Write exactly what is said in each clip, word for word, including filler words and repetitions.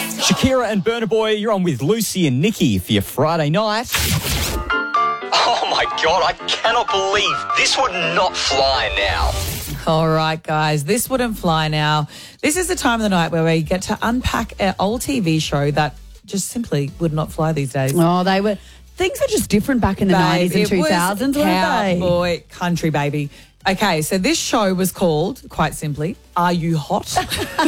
Shakira and Burna Boy, you're on with Lucy and Nikki for your Friday night. Oh my God, I cannot believe this would not fly now. All right, guys, this wouldn't fly now. This is the time of the night where we get to unpack an old T V show that just simply would not fly these days. Oh, they were... Things were just different back in the Babe, nineties and two thousands, weren't they? Cowboy country, baby. Okay, so this show was called, quite simply, Are You Hot? Why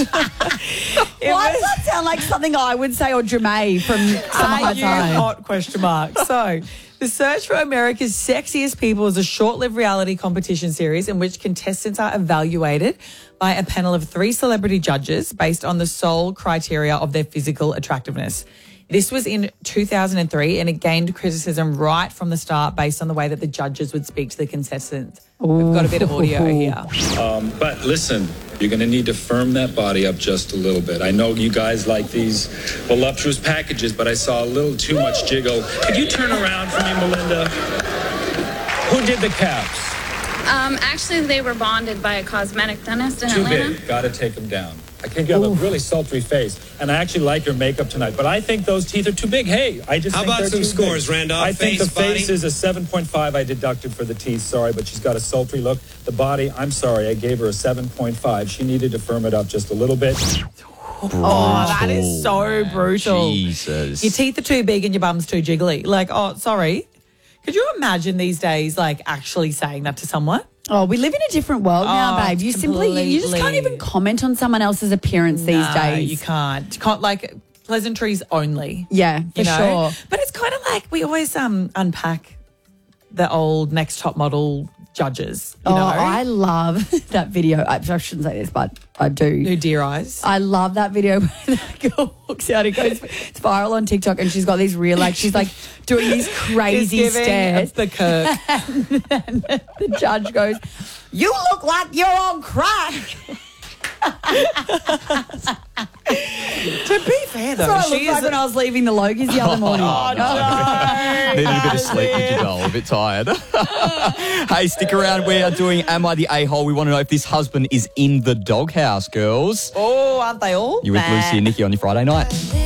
does that sound like something I would say, or Jermaine from Some of Are My You Time? Hot? Question mark. So, the search for America's sexiest people is a short-lived reality competition series in which contestants are evaluated by a panel of three celebrity judges based on the sole criteria of their physical attractiveness. This was in two thousand three and it gained criticism right from the start based on the way that the judges would speak to the contestants. We've got a bit of audio here. Um, but listen, you're going to need to firm that body up just a little bit. I know you guys like these voluptuous packages, but I saw a little too much jiggle. Could you turn around for me, Melinda? Who did the calves? Um, actually, they were bonded by a cosmetic dentist in Too Atlanta. big. Got to take them down. I think you have Ooh. a really sultry face, and I actually like your makeup tonight, but I think those teeth are too big. Hey, I just How think about they're some too scores, big. Randolph? I think Face, the face body? is a seven point five I deducted for the teeth. Sorry, but she's got a sultry look. The body, I'm sorry, I gave her a seven point five. She needed to firm it up just a little bit. Oh, that is so brutal. Jesus. Your teeth are too big and your bum's too jiggly. Like, oh, sorry. Could you imagine these days, like, actually saying that to someone? Oh, we live in a different world now, Oh, babe. You simply, you, you just can't completely. even comment on someone else's appearance these No, days. you can't. You can't, like, pleasantries only. Yeah, for You know? sure. But it's kind of like we always um unpack the old Next Top Model judges, you Oh, know? I love that video. I, I shouldn't say this, but I do. New Dear Eyes. I love that video where that girl walks out. It goes, it's viral on TikTok, and she's got these real, like, she's like doing these crazy It's giving stares. the Kirk. And the judge goes, "You look like you're on crack." To be fair, though, That's what I she looked like is when I was leaving the Logies the other morning. Oh, no. Needed a bit of sleep, did you, Noel? A bit tired. Hey, stick around. We are doing Am I the A-hole? We want to know if this husband is in the doghouse, girls. Oh, aren't they all? You're with Nah. Lucy and Nikki on your Friday night.